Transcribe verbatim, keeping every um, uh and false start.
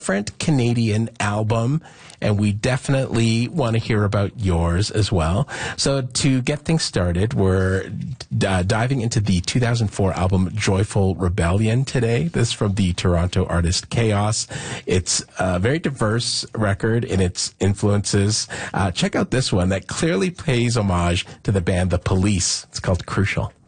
different Canadian album, and we definitely want to hear about yours as well. So to get things started, we're uh, diving into the two thousand four album Joyful Rebellion today. This is from the Toronto artist Chaos. It's a very diverse record in its influences. Uh, check out this one that clearly pays homage to the band The Police. It's called Crucial.